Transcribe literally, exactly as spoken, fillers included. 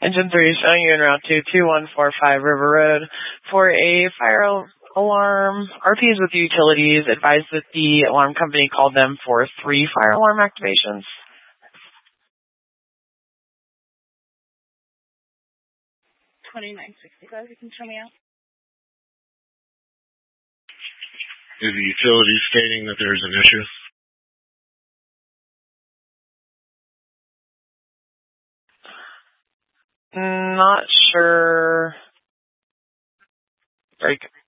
Engine three showing you en route to two one four five River Road for a fire alarm. R P is with the utilities. Advised that the alarm company called them for three fire alarm activations. twenty-nine sixty-five, you can show me out. Is the utility stating that there's an issue? Not sure. Break.